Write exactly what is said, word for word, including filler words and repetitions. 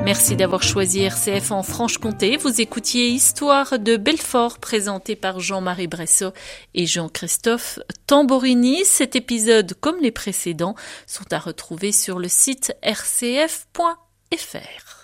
Merci d'avoir choisi R C F en Franche-Comté. Vous écoutiez Histoire de Belfort, présenté par Jean-Marie Bressot et Jean-Christophe Tamborini. Cet épisode, comme les précédents, sont à retrouver sur le site r c f point f r.